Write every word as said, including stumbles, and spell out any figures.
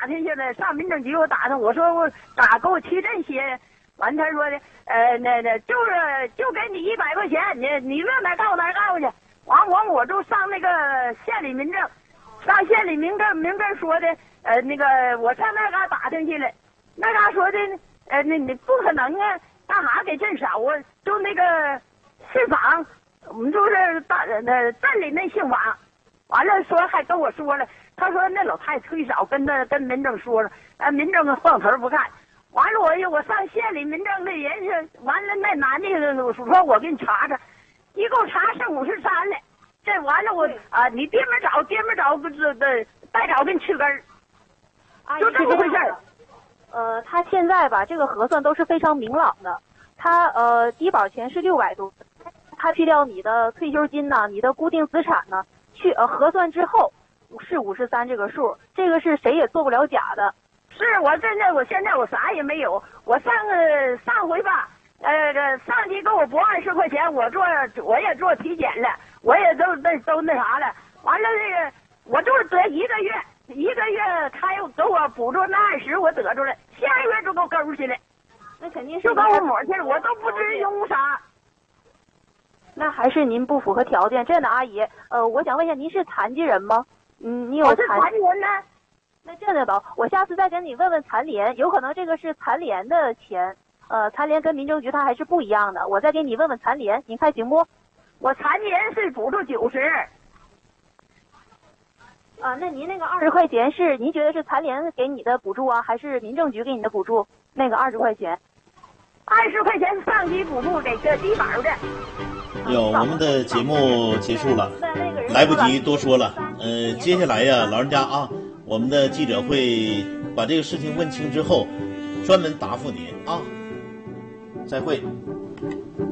打听去了，上民政局我打听，我说我咋给我去这些？完他说的，呃，那那就是就给你一百块钱，你你乐哪告哪告去。完完我就上那个县里民政，上县里民政民政说的，呃，那个我上那嘎打听去了，那嘎说的，呃，那你不可能啊，干啥给镇少啊？就那个信访，我们就是大那镇里那信访，完了说还跟我说了，他说那老太太忒少，跟那跟民政说了，啊，民政晃头不看。完了我我上县里民政那人是完了那男的我说我给你查查，一共查剩五十三了，这完了我啊你爹们找爹们找这这再找给你去根儿，就这么回事儿。 呃，他现在吧这个核算都是非常明朗的，他呃低保钱是六百多，他去掉你的退休金呢，你的固定资产呢，去呃核算之后是五十三这个数，这个是谁也做不了假的。 是我现在我现在我啥也没有，我上个上回吧，呃，上级给我拨二十块钱，我做我也做体检了，我也都那都那啥了，完了这个我就得一个月一个月，他又给我补助那二十，我得着了，下个月就给我勾去了， 那肯定是就给我抹去了，我都不知用啥。 那还是您不符合条件。这样的阿姨，呃，我想问一下，您是残疾人吗？嗯，你有我是残疾人呢。 那这样的吧，我下次再跟你问问残联，有可能这个是残联的钱，呃，残联跟民政局它还是不一样的，我再给你问问残联，您看行不？ 我残疾人是补助九十。 啊，那您那个二十块钱是您觉得是残联给你的补助啊，还是民政局给你的补助？那个二十块钱， 二十块钱是上级补助给这低保的。 有，我们的节目结束了，来不及多说了。呃，接下来呀，老人家啊。我们的记者会把这个事情问清之后，专门答复您啊。再会。